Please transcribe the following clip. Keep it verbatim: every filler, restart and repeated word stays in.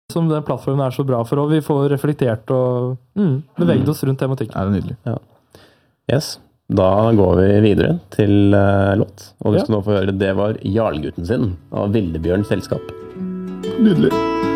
som den plattformen er så bra for, og vi får reflektert og mm, beveget oss rundt tematikken. Ja, det er nydelig. Ja. Yes, da går vi videre til uh, låt, og vi skal ja. nå få høre Det var Jarlgutten sin av Villebjørn Selskap. Nydelig.